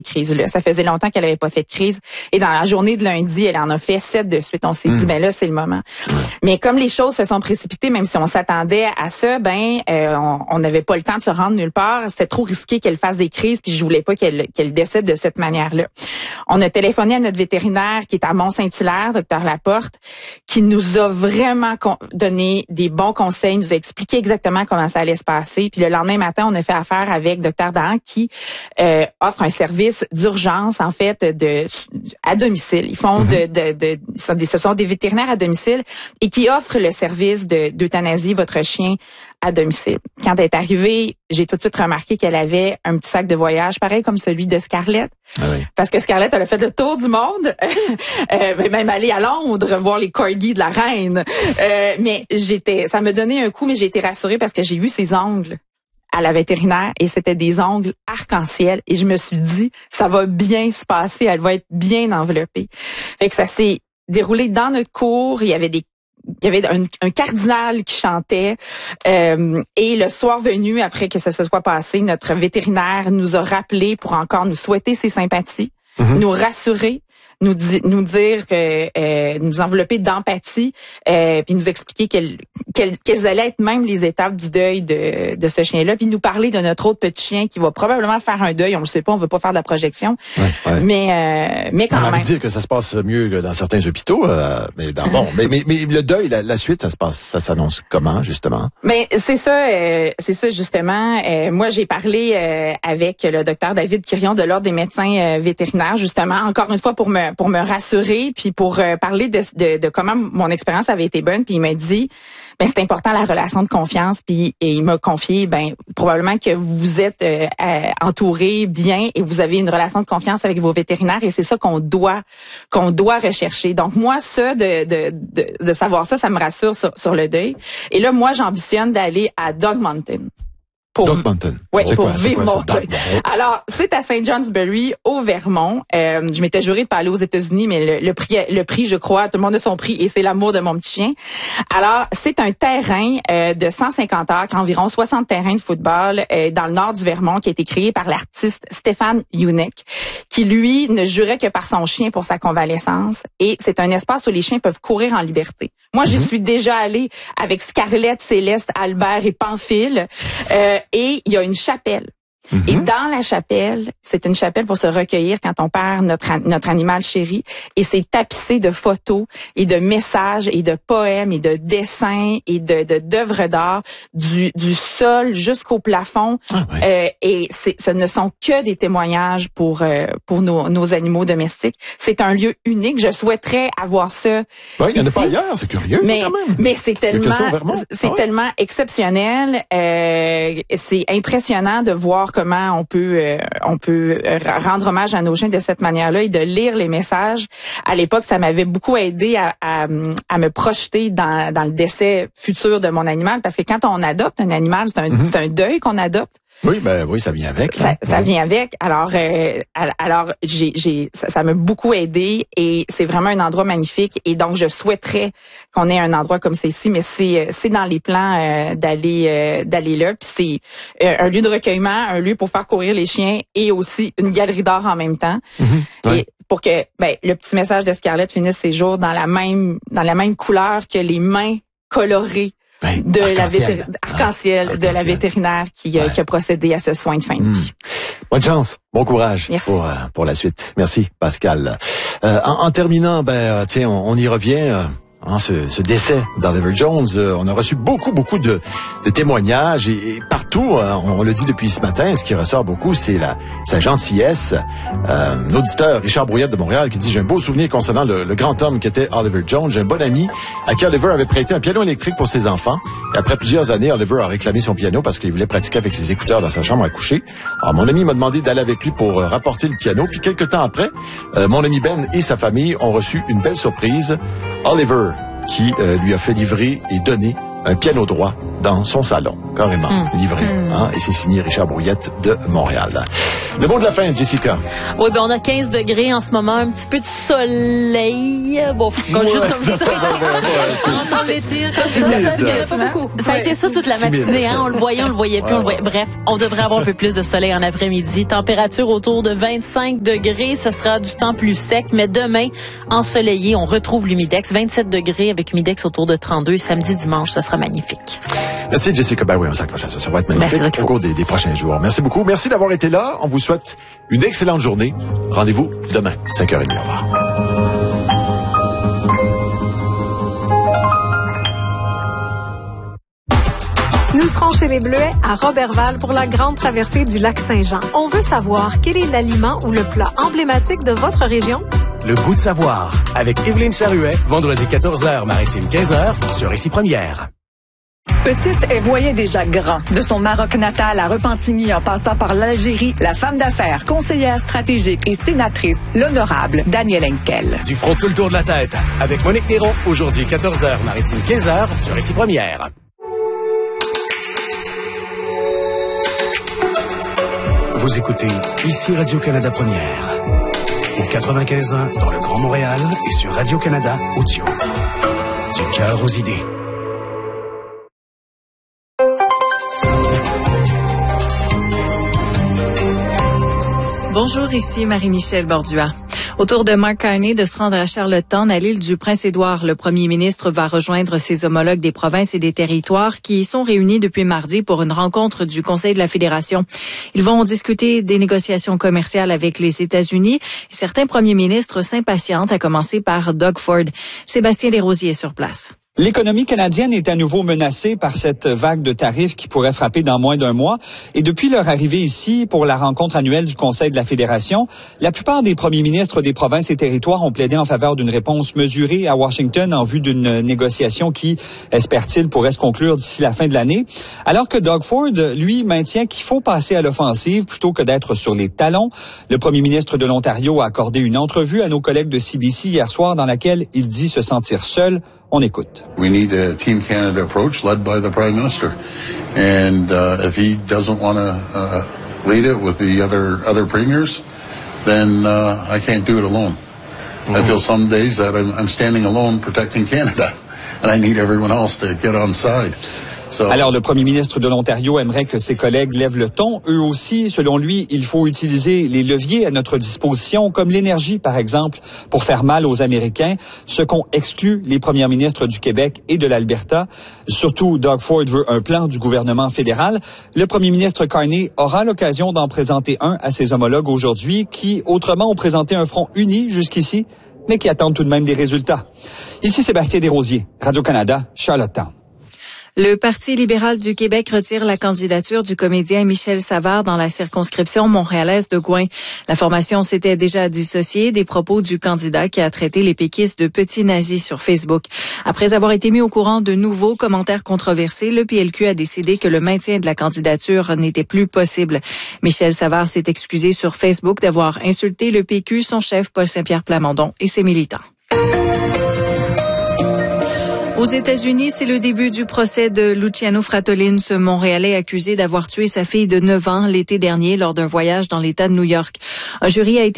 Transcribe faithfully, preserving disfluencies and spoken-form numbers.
crise-là. Ça faisait longtemps qu'elle avait pas fait de crise. Et dans la journée de lundi, elle en a fait sept de suite. On s'est mmh. dit, ben là, c'est le moment. Mais comme les choses se sont précipitées, même si on s'attendait à ça, ben euh, on n'avait pas le temps de se rendre nulle part. C'était trop risqué qu'elle fasse des crises, puis je voulais pas qu'elle qu'elle décède de cette manière-là. On a téléphoné à notre vétérinaire qui est à Mont-Saint-Hilaire, docteur Laporte, qui nous a vraiment con- donné des bons conseils, nous a expliqué exactement comment ça allait se passer. Puis le lendemain matin, on a fait affaire avec docteur Dahan qui euh, offre un service d'urgence, en fait, de, à domicile. Ils font mm-hmm. de, de, de, ce sont des vétérinaires à domicile et qui offrent le service de, d'euthanasie votre chien à domicile. Quand elle est arrivée, j'ai tout de suite remarqué qu'elle avait un petit sac de voyage, pareil comme celui de Scarlett. Ah oui. Parce que Scarlett, elle a fait le tour du monde, euh, même aller à Londres, voir les corgis de la reine. Euh, mais j'étais, ça me donnait un coup, mais j'ai été rassurée parce que j'ai vu ses ongles à la vétérinaire et c'était des ongles arc-en-ciel et je me suis dit ça va bien se passer, elle va être bien enveloppée. Fait que ça s'est déroulé dans notre cour, il y avait des il y avait un, un cardinal qui chantait euh, et le soir venu après que ça se soit passé, notre vétérinaire nous a rappelé pour encore nous souhaiter ses sympathies, mm-hmm. nous rassurer, nous di- nous dire que euh, nous envelopper d'empathie euh, puis nous expliquer quelles, quelles quelles allaient être même les étapes du deuil de de ce chien-là, puis nous parler de notre autre petit chien qui va probablement faire un deuil, on le sait pas, on veut pas faire de la projection. Ouais, ouais. Mais euh, mais quand on même. On a envie de dire que ça se passe mieux que dans certains hôpitaux euh, mais dans bon mais, mais mais le deuil la, la suite ça se passe ça s'annonce comment justement? Mais c'est ça euh, c'est ça justement euh, moi j'ai parlé euh, avec le docteur David Quirion de l'Ordre des médecins euh, vétérinaires justement encore une fois pour me pour me rassurer puis pour euh, parler de, de de comment mon expérience avait été bonne, puis il m'a dit ben c'est important la relation de confiance, puis et il m'a confié ben probablement que vous êtes euh, euh, entouré bien et vous avez une relation de confiance avec vos vétérinaires et c'est ça qu'on doit qu'on doit rechercher. Donc moi ça de de de, de savoir ça, ça me rassure sur, sur le deuil. Et là moi j'ambitionne d'aller à Dog Mountain. Pour, Dog Mountain. Oui, c'est pour quoi, vivre quoi, mon deuil. Alors, c'est à Saint Johnsbury, au Vermont. Euh, je m'étais jurée de pas aller aux États-Unis, mais le, le prix, le prix, je crois, tout le monde a son prix et c'est l'amour de mon petit chien. Alors, c'est un terrain euh, de cent cinquante acres, environ soixante terrains de football euh, dans le nord du Vermont, qui a été créé par l'artiste Stefan Unick, qui lui ne jurait que par son chien pour sa convalescence. Et c'est un espace où les chiens peuvent courir en liberté. Moi, j'y mm-hmm. suis déjà allée avec Scarlett, Céleste, Albert et Pamphile. Euh, Et il y a une chapelle. Mm-hmm. Et dans la chapelle, c'est une chapelle pour se recueillir quand on perd notre notre animal chéri. Et c'est tapissé de photos et de messages et de poèmes et de dessins et de de d'œuvres d'art du du sol jusqu'au plafond. Ah ouais. euh, et c'est, ce ne sont que des témoignages pour euh, pour nos nos animaux domestiques. C'est un lieu unique. Je souhaiterais avoir ça. Oui, il n'y en a pas ailleurs. C'est curieux. Mais quand même. mais c'est tellement c'est ah ouais. tellement exceptionnel. Euh, c'est impressionnant de voir comment on peut euh, on peut rendre hommage à nos chiens de cette manière-là et de lire les messages. À l'époque, ça m'avait beaucoup aidé à, à, à me projeter dans, dans le décès futur de mon animal, parce que quand on adopte un animal, c'est un, mm-hmm. c'est un deuil qu'on adopte. Oui, ben oui, ça vient avec. Ça, ça oui. vient avec. Alors, euh, alors j'ai, j'ai, ça, ça m'a beaucoup aidé et c'est vraiment un endroit magnifique. Et donc, je souhaiterais qu'on ait un endroit comme celui-ci, mais c'est, c'est dans les plans euh, d'aller, euh, d'aller là. Puis c'est euh, un lieu de recueillement, un lieu pour faire courir les chiens et aussi une galerie d'art en même temps. Mm-hmm. Ouais. Et pour que ben le petit message de Scarlett finisse ses jours dans la même, dans la même couleur que les mains colorées. Ben, de la vétér... arc-en-ciel, ah, de la vétérinaire qui, ouais. qui a procédé à ce soin de fin de vie. Mmh. Bonne chance, bon courage Merci. pour euh, pour la suite. Merci Pascal. Euh, en, en terminant, ben euh, tiens, on, on y revient. Euh, Hein, ce, ce décès d'Oliver Jones, euh, on a reçu beaucoup, beaucoup de, de témoignages et, et partout, euh, on, on le dit depuis ce matin, ce qui ressort beaucoup, c'est la sa gentillesse. Euh, un auditeur, Richard Brouillette de Montréal, qui dit « J'ai un beau souvenir concernant le, le grand homme qui était Oliver Jones. J'ai un bon ami à qui Oliver avait prêté un piano électrique pour ses enfants. Et après plusieurs années, Oliver a réclamé son piano parce qu'il voulait pratiquer avec ses écouteurs dans sa chambre à coucher. Alors, mon ami m'a demandé d'aller avec lui pour euh, rapporter le piano. Puis quelques temps après, euh, mon ami Ben et sa famille ont reçu une belle surprise. Oliver qui euh, lui a fait livrer et donner un piano droit dans son salon, carrément, mmh. livré. Mmh. Hein, et c'est signé Richard Brouillette de Montréal. Le mot de la fin, Jessica. Oui, ben on a quinze degrés en ce moment, un petit peu de soleil. Bon, comme, ouais, juste comme ça. On entend les tirs. Ça, c'est ça, ça, ça, pas beaucoup. Ça a été ça toute la matinée. Hein, on le voyait, on le voyait plus, ouais, on le voyait. Bref, on devrait avoir un peu plus de soleil en après-midi. Température autour de vingt-cinq degrés. Ce sera du temps plus sec, mais demain, ensoleillé, on retrouve l'humidex. vingt-sept degrés avec humidex autour de trente-deux. Samedi, dimanche, ce sera magnifique. Merci, Jessica. Ben oui, on s'accroche à ça. Ça va être magnifique ben, au cours des, des prochains jours. Merci beaucoup. Merci d'avoir été là. On vous souhaite une excellente journée. Rendez-vous demain, cinq heures trente. Au revoir. Nous serons chez les Bleuets à Roberval pour la grande traversée du lac Saint-Jean. On veut savoir quel est l'aliment ou le plat emblématique de votre région. Le goût de savoir avec Évelyne Charuet, vendredi quatorze heures, maritime quinze heures sur Récit Première. Petite, elle voyait déjà grand. De son Maroc natal à Repentigny en passant par l'Algérie, la femme d'affaires, conseillère stratégique et sénatrice, l'honorable Danielle Henkel. Du front tout le tour de la tête avec Monique Néron, aujourd'hui quatorze heures, maritime quinze heures sur Récit Première. Vous écoutez ici Radio-Canada Première. Au quatre-vingt-quinze ans dans le Grand Montréal et sur Radio-Canada Audio. Du cœur aux idées. Bonjour, ici Marie-Michel Bordua. Autour de Mark Carney de se rendre à Charlottetown, à l'île du Prince-Édouard, le premier ministre va rejoindre ses homologues des provinces et des territoires qui y sont réunis depuis mardi pour une rencontre du Conseil de la Fédération. Ils vont discuter des négociations commerciales avec les États-Unis. Certains premiers ministres s'impatientent, à commencer par Doug Ford. Sébastien Desrosiers est sur place. L'économie canadienne est à nouveau menacée par cette vague de tarifs qui pourrait frapper dans moins d'un mois. Et depuis leur arrivée ici pour la rencontre annuelle du Conseil de la Fédération, la plupart des premiers ministres des provinces et territoires ont plaidé en faveur d'une réponse mesurée à Washington en vue d'une négociation qui, espère-t-il, pourrait se conclure d'ici la fin de l'année. Alors que Doug Ford, lui, maintient qu'il faut passer à l'offensive plutôt que d'être sur les talons. Le premier ministre de l'Ontario a accordé une entrevue à nos collègues de C B C hier soir dans laquelle il dit se sentir seul. On écoute. We need a Team Canada approach led by the Prime Minister. And uh, if he doesn't want to uh, lead it with the other other premiers, then uh, I can't do it alone. Mm-hmm. I feel some days that I'm, I'm standing alone protecting Canada, and I need everyone else to get on side. So, Alors, le premier ministre de l'Ontario aimerait que ses collègues lèvent le ton. Eux aussi, selon lui, il faut utiliser les leviers à notre disposition, comme l'énergie, par exemple, pour faire mal aux Américains, ce qu'ont exclu les premiers ministres du Québec et de l'Alberta. Surtout, Doug Ford veut un plan du gouvernement fédéral. Le premier ministre Carney aura l'occasion d'en présenter un à ses homologues aujourd'hui, qui, autrement, ont présenté un front uni jusqu'ici, mais qui attendent tout de même des résultats. Ici Sébastien Desrosiers, Radio-Canada, Charlottetown. Le Parti libéral du Québec retire la candidature du comédien Michel Savard dans la circonscription montréalaise de Gouin. La formation s'était déjà dissociée des propos du candidat qui a traité les péquistes de petits nazis sur Facebook. Après avoir été mis au courant de nouveaux commentaires controversés, le P L Q a décidé que le maintien de la candidature n'était plus possible. Michel Savard s'est excusé sur Facebook d'avoir insulté le P Q, son chef Paul Saint-Pierre Plamondon et ses militants. Aux États-Unis, c'est le début du procès de Luciano Fratellin, ce Montréalais accusé d'avoir tué sa fille de neuf ans l'été dernier lors d'un voyage dans l'État de New York. Un jury a été